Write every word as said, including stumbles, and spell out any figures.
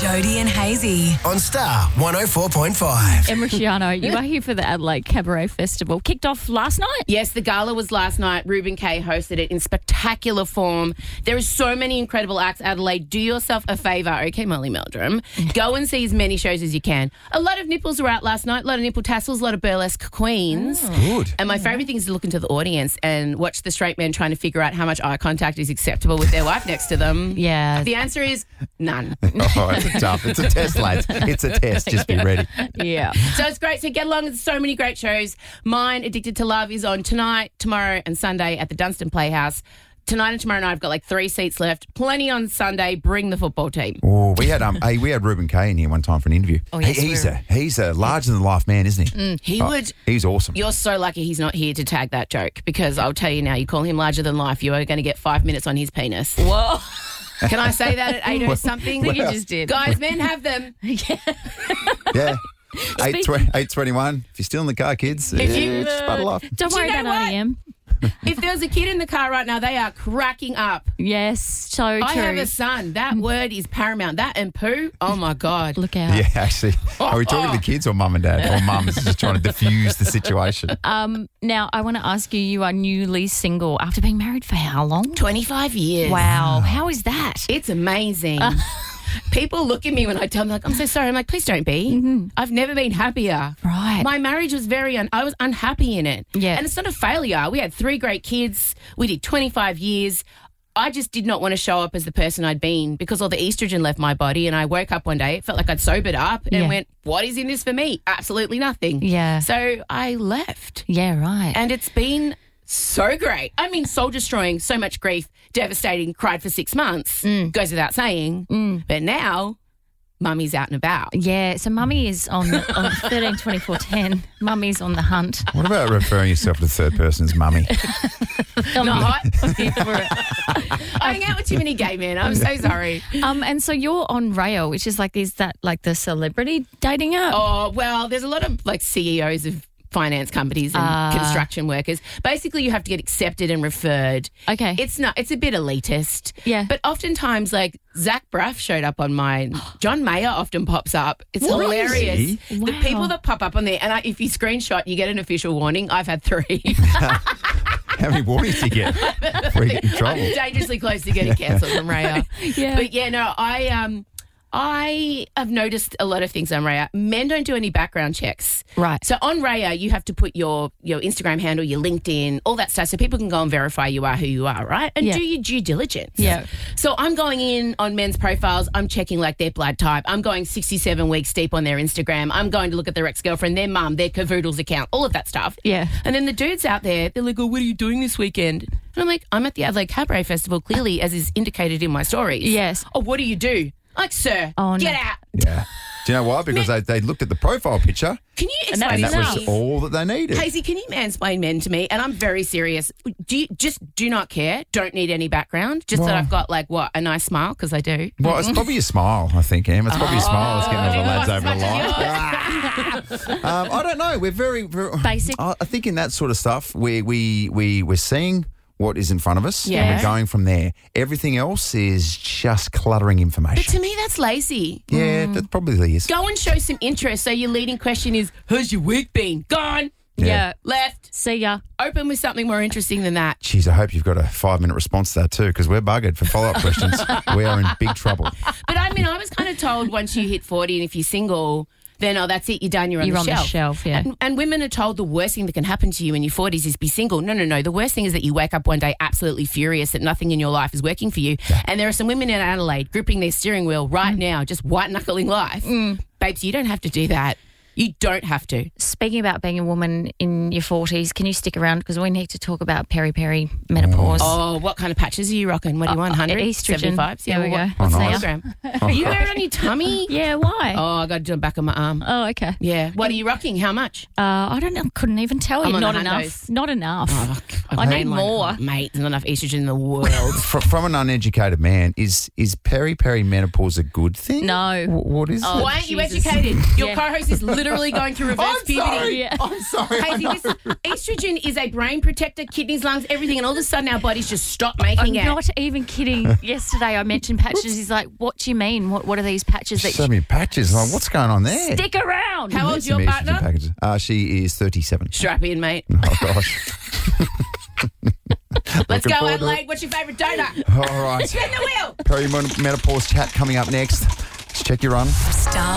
Jody and Hazy on Star one oh four point five. Emriciano, you are here for the Adelaide Cabaret Festival. Kicked off last night? Yes, the gala was last night. Ruben Kay hosted it in spectacular form. There are so many incredible acts, Adelaide. Do yourself a favour, okay, Molly Meldrum. Go and see as many shows as you can. A lot of nipples were out last night, a lot of nipple tassels, a lot of burlesque queens. Oh. Good. And my favourite thing is to look into the audience and watch the straight men trying to figure out how much eye contact is acceptable with their wife next to them. Yeah. The answer is none. Oh, it's a tough. It's a test, lads. It's a test. Just be ready. Yeah. So it's great. So get along. There's so many great shows. Mine, Addicted to Love, is on tonight, tomorrow and Sunday at the Dunstan Playhouse. Tonight and tomorrow night, I've got like three seats left. Plenty on Sunday. Bring the football team. Oh, we had um, hey, we had Ruben Kay in here one time for an interview. Oh, yes, he, he's we a he's a larger than life man, isn't he? Mm, he Oh, would. He's awesome. You're so lucky he's not here to tag that joke, because I'll tell you now, you call him larger than life, you are going to get five minutes on his penis. Whoa. Can I say that at eight or something? I think you just did. Guys, men have them. Yeah. Eight eight twenty one. If you're still in the car, kids, If you- yeah, just buddle off. Don't Do you worry know about what? I am. If there's a kid in the car right now, they are cracking up. Yes, so I true. have a son. That word is paramount. That and poo, oh my God. Look out. Yeah, actually. Are we talking to the kids or mum and dad? Or mum is just trying to diffuse the situation? Um, now, I want to ask you, you are newly single after being married for how long? twenty-five years. Wow. How is that? It's amazing. People look at me when I tell them, like, I'm so sorry. I'm like, please don't be. Mm-hmm. I've never been happier. Right. My marriage was very, un- I was unhappy in it. Yeah. And it's not a failure. We had three great kids. We did twenty-five years. I just did not want to show up as the person I'd been because all the estrogen left my body. And I woke up one day, it felt like I'd sobered up and Yeah. went, what is in this for me? Absolutely nothing. Yeah. So I left. Yeah, right. And it's been so great. I mean, soul destroying, so much grief, devastating, cried for six months, Mm. goes without saying. But now, mummy's out and about. Yeah, so Mummy is on on thirteen twenty-four ten. Mummy's on the hunt. What about referring yourself to the third person as mummy? Not. I'm here for it. I hang out with too many gay men. I'm so sorry. Um, and so you're on Rayo, which is like, is that like the celebrity dating app? Oh, well, there's a lot of like C E Os of finance companies and Ah. construction workers. Basically, you have to get accepted and referred. Okay. It's not, it's a bit elitist. Yeah. But oftentimes, like, Zach Braff showed up on mine. John Mayer often pops up. It's What? hilarious. Wow. The people that pop up on there, and I, if you screenshot, you get an official warning. I've had three. How many warnings do you get before you get in trouble? I'm dangerously close to getting cancelled from Raya. Yeah. But yeah, no, I um I have noticed a lot of things on Raya. Men don't do any background checks. Right. So on Raya, you have to put your your Instagram handle, your LinkedIn, all that stuff, so people can go and verify you are who you are, right? And Yeah. do your due diligence. Yeah. So I'm going in on men's profiles. I'm checking like their blood type. I'm going sixty-seven weeks deep on their Instagram. I'm going to look at their ex-girlfriend, their mum, their Cavoodles account, all of that stuff. Yeah. And then the dudes out there, they're like, oh, what are you doing this weekend? And I'm like, I'm at the Adelaide Cabaret Festival, clearly, as is indicated in my stories. Yes. Oh, what do you do? Like, sir, Oh, no. get out. Yeah. Do you know why? Because they, they looked at the profile picture Can you And explain and that this enough. to was me? all that they needed. Casey, can you mansplain men to me? And I'm very serious. Do you just do not care? Don't need any background? Just that Well- I've got, like, what, a nice smile? Because I do. Well, it's probably your smile, I think, Em. It's probably your smile that's getting all the Oh, lads as over the much as line. um, I don't know. We're very, very Basic. I I think in that sort of stuff, we we we we're seeing what is in front of us, and Yeah. we're going from there. Everything else is just cluttering But information. to me, that's lazy. Yeah, that probably is. Go and show some interest. So your leading question is, how's your week been? Gone. Yeah. Left. See ya. Open with something more interesting than that. Jeez, I hope you've got a five-minute response to that too, because we're buggered for follow-up questions. We are in big trouble. But I mean, I was kind of told once you hit forty and if you're single, then, oh, that's it, you're done, you're on, You're the, on the shelf. shelf, yeah. And, and women are told the worst thing that can happen to you in your forties is be single. No, no, no. The worst thing is that you wake up one day absolutely furious that nothing in your life is working for you. And there are some women in Adelaide gripping their steering wheel right Mm. now, just white-knuckling life. Babes, you don't have to do that. You don't have to. Speaking about being a woman in your forties, can you stick around? Because we need to talk about peri-peri menopause. Oh, what kind of patches are you rocking? What do you want, Uh, uh, one hundred? estrogen. seventy-fives? There we well, go. What's Oh, the nice. kilogram? You wear it on your tummy? Yeah, why? Oh, I got to do it back on my arm. Oh, okay. Yeah. What are you rocking? How much? Uh, I don't know. Couldn't even tell I'm you. on Not the enough. hundos. Not enough. Oh, I need mainline- more. oh, mate, there's not enough estrogen in the world. Fr- from an uneducated man, is is peri-peri menopause a good thing? No. Wh- what is Oh, it? Why aren't you Jesus. educated? Your Yeah. co-host is literally literally going through reverse I'm puberty. sorry. Yeah. I'm sorry. Hazy, this, estrogen is a brain protector, kidneys, lungs, everything, and all of a sudden our bodies just stop making I'm it. not even kidding. Yesterday I mentioned patches. He's like, what do you mean? What What are these patches that So many patches. Like, what's going on there? stick around? How Need old's some your estrogen partner? packages. Uh, she is thirty-seven. Strap in, mate. Oh, gosh. Let's Looking go, forward to it. Adelaide. What's your favourite donut? All right. Spin the wheel. Perimenopause chat coming up next. Just check your run. Star